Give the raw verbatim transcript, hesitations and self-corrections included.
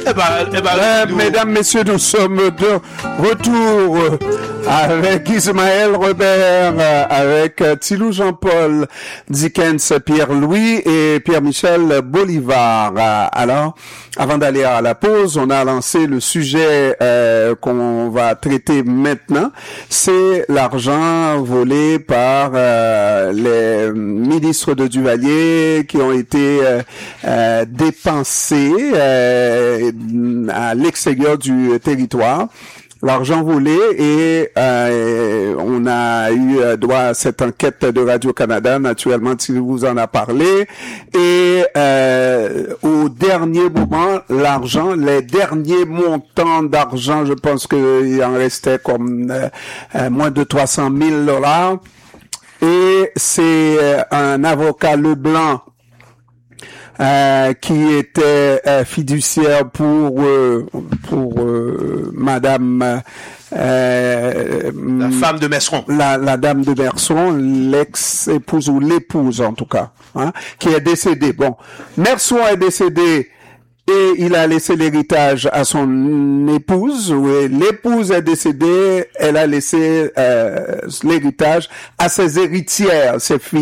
Eh ben, eh ben, Euh, mesdames, messieurs, nous sommes de retour euh, avec Ismaël Robert, euh, avec euh, Tilou Jean-Paul Dickens, Pierre-Louis et Pierre-Michel Bolivar. Euh, alors, avant d'aller à la pause, on a lancé le sujet euh, qu'on va traiter maintenant. C'est l'argent volé par euh, les ministres de Duvalier qui ont été euh, euh, dépensés euh, à l'extérieur du territoire. L'argent volé et euh, on a eu euh, droit à cette enquête de Radio-Canada, naturellement, si vous en a parlé. Et euh, au dernier moment, l'argent, les derniers montants d'argent, je pense qu'il en restait comme euh, euh, moins de trois cent mille dollars. Et c'est euh, un avocat Leblanc Euh, qui était euh, fiduciaire pour euh, pour euh, Madame euh, la femme de Messeron, la, la dame de Messeron, l'ex-épouse ou l'épouse en tout cas, hein, qui est décédée. Bon, Messeron est décédé et il a laissé l'héritage à son épouse. Oui, l'épouse est décédée, elle a laissé euh, l'héritage à ses héritières, ses filles.